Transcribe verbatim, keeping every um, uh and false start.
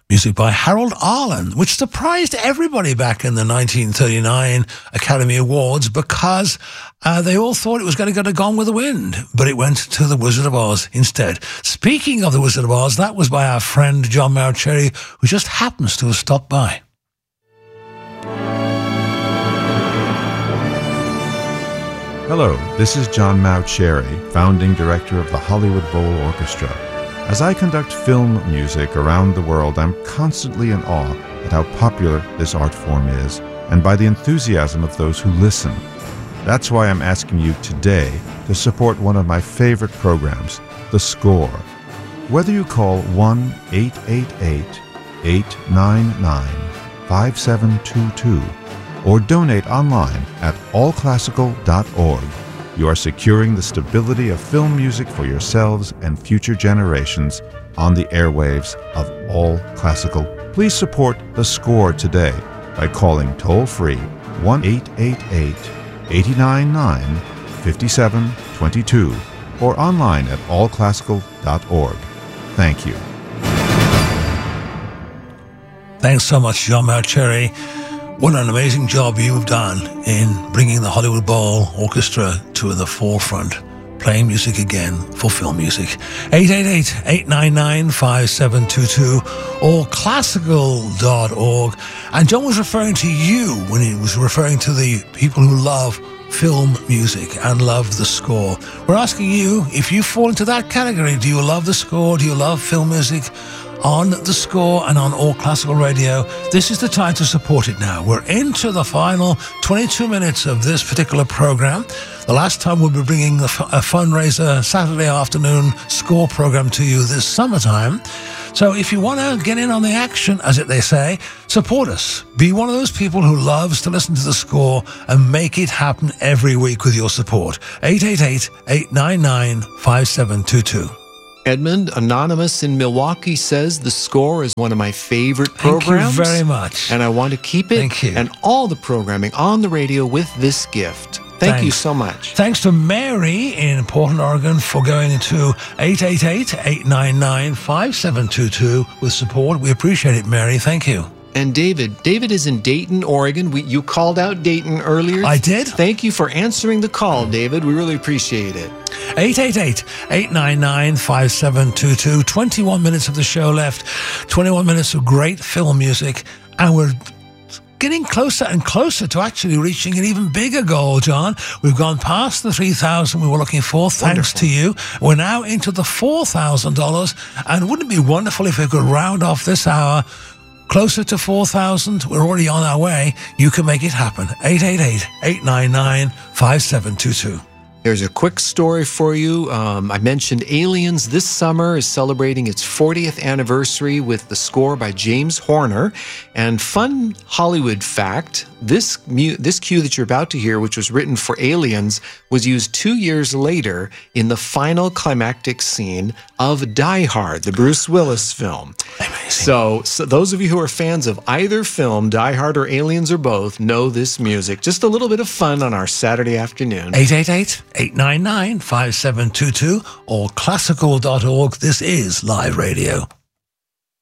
Music by Harold Arlen, which surprised everybody back in the nineteen thirty-nine Academy Awards because uh, they all thought it was going to go to Gone with the Wind, but it went to The Wizard of Oz instead. Speaking of The Wizard of Oz, that was by our friend John Mauceri, who just happens to have stopped by. Hello, this is John Mauceri, founding director of the Hollywood Bowl Orchestra. As I conduct film music around the world, I'm constantly in awe at how popular this art form is, and by the enthusiasm of those who listen. That's why I'm asking you today to support one of my favorite programs, The Score. Whether you call one eight eight eight, eight nine nine, five seven two two or donate online at all classical dot org, you are securing the stability of film music for yourselves and future generations on the airwaves of All Classical. Please support The Score today by calling toll-free one eight eight eight, eight nine nine, five seven two two or online at all classical dot org. Thank you. Thanks so much, John Mauceri. What an amazing job you've done in bringing the Hollywood Bowl Orchestra to the forefront, playing music again for film music. eight eight eight, eight nine nine, five seven two two or classical dot org. And John was referring to you when he was referring to the people who love film music and love the score. We're asking you if you fall into that category. Do you love the score? Do you love film music? On The Score and on All Classical Radio, this is the time to support it now. We're into the final twenty-two minutes of this particular program. The last time we'll be bringing a fundraiser Saturday afternoon score program to you this summertime. So if you want to get in on the action, as it they say, support us. Be one of those people who loves to listen to The Score and make it happen every week with your support. eight eight eight, eight nine nine, five seven two two. Edmund, anonymous in Milwaukee, says The Score is one of my favorite programs. programs. Thank you very much. And I want to keep it Thank you. and all the programming on the radio with this gift. Thank Thanks. you so much. Thanks to Mary in Portland, Oregon for going into eight eight eight, eight nine nine, five seven two two with support. We appreciate it, Mary. Thank you. And David, David is in Dayton, Oregon. We, you called out Dayton earlier. I did. Thank you for answering the call, David. We really appreciate it. eight eight eight, eight nine nine, five seven two two. twenty-one minutes of the show left. twenty-one minutes of great film music. And we're getting closer and closer to actually reaching an even bigger goal, John. We've gone past the three thousand dollars we were looking for, thanks Wonderful. to you. We're now into the four thousand dollars. And wouldn't it be wonderful if we could round off this hour closer to four thousand? We're already on our way. You can make it happen. eight eight eight, eight nine nine, five seven two two. Here's a quick story for you. Um, I mentioned Aliens this summer is celebrating its fortieth anniversary with The Score by James Horner. And fun Hollywood fact, this, mu- this cue that you're about to hear, which was written for Aliens, was used two years later in the final climactic scene of Die Hard, the Bruce Willis film. Amazing. So, so those of you who are fans of either film, Die Hard or Aliens or both, know this music. Just a little bit of fun on our Saturday afternoon. eight eight eight, eight nine nine, five seven two two or classical dot org. This is Live Radio.